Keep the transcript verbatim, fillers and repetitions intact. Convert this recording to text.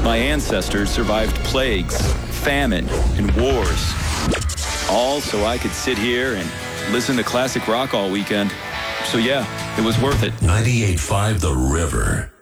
My ancestors survived plagues, famine, and wars. All so I could sit here and listen to classic rock all weekend. So yeah, it was worth it. ninety-eight point five The River.